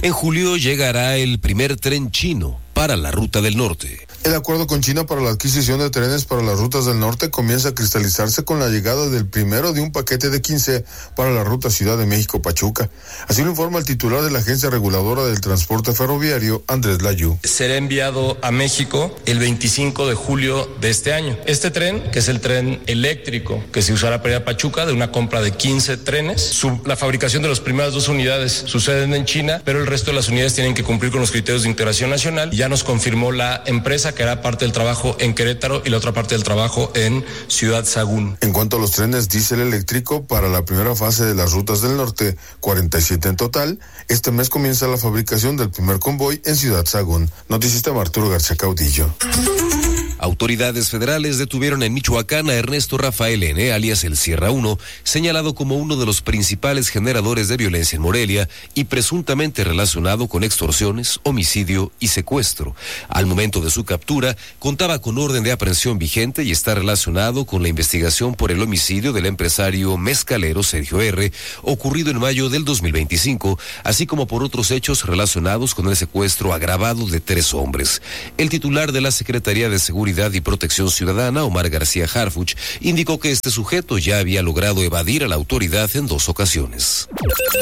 En julio llegará el primer tren chino para la Ruta del Norte. El acuerdo con China para la adquisición de trenes para las rutas del norte comienza a cristalizarse con la llegada del primero de un paquete de 15 para la ruta Ciudad de México-Pachuca. Así lo informa el titular de la Agencia Reguladora del Transporte Ferroviario, Andrés Layú. Será enviado a México el 25 de julio de este año. Este tren, que es el tren eléctrico que se usará para ir a Pachuca, de una compra de 15 trenes. La fabricación de las primeras 2 unidades suceden en China, pero el resto de las unidades tienen que cumplir con los criterios de integración nacional. Ya nos confirmó la empresa que hará parte del trabajo en Querétaro y la otra parte del trabajo en Ciudad Sagún. En cuanto a los trenes diésel eléctrico, para la primera fase de las rutas del norte, 47 en total, este mes comienza la fabricación del primer convoy en Ciudad Sagún. Noticista Arturo García Caudillo. Autoridades federales detuvieron en Michoacán a Ernesto Rafael N., alias El Sierra 1, señalado como uno de los principales generadores de violencia en Morelia y presuntamente relacionado con extorsiones, homicidio y secuestro. Al momento de su captura, contaba con orden de aprehensión vigente y está relacionado con la investigación por el homicidio del empresario mezcalero Sergio R., ocurrido en mayo del 2025, así como por otros hechos relacionados con el secuestro agravado de 3 hombres. El titular de la Secretaría de Seguridad y Protección Ciudadana, Omar García Harfuch, indicó que este sujeto ya había logrado evadir a la autoridad en 2 ocasiones.